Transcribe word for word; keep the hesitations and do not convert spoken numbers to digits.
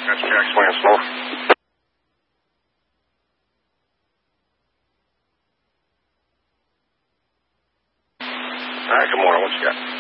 That's Jack Swaying Slow. All right, good morning. What you got?